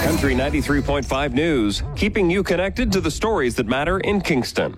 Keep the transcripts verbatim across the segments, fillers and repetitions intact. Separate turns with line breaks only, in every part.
Country ninety-three point five News, keeping you connected to the stories that matter in Kingston.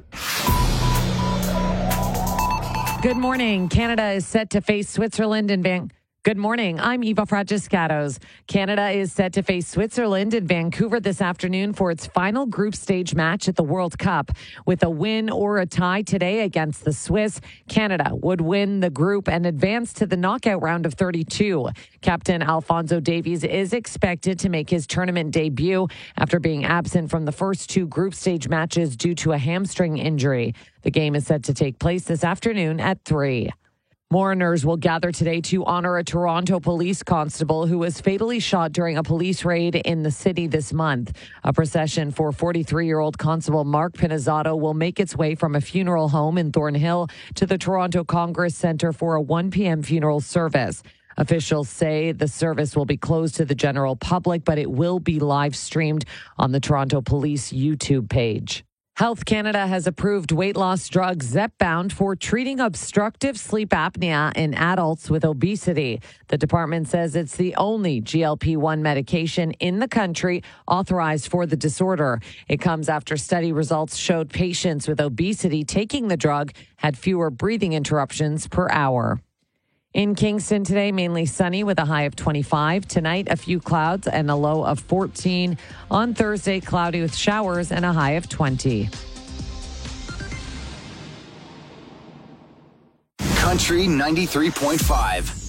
Good morning. Canada is set to face Switzerland in Vancouver. Good morning. I'm Eva Fragiscatos. Canada is set to face Switzerland in Vancouver this afternoon for its final group stage match at the World Cup. With a win or a tie today against the Swiss, Canada would win the group and advance to the knockout round of thirty-two. Captain Alphonso Davies is expected to make his tournament debut after being absent from the first two group stage matches due to a hamstring injury. The game is set to take place this afternoon at three. Mourners will gather today to honor a Toronto police constable who was fatally shot during a police raid in the city this month. A procession for forty-three-year-old Constable Mark Pinizzato will make its way from a funeral home in Thornhill to the Toronto Congress Centre for a one p.m. funeral service. Officials say the service will be closed to the general public, but it will be live streamed on the Toronto Police YouTube page. Health Canada has approved weight loss drug Zepbound for treating obstructive sleep apnea in adults with obesity. The department says it's the only G L P one medication in the country authorized for the disorder. It comes after study results showed patients with obesity taking the drug had fewer breathing interruptions per hour. In Kingston today, mainly sunny with a high of twenty-five. Tonight, a few clouds and a low of fourteen. On Thursday, cloudy with showers and a high of twenty.
Country ninety-three point five.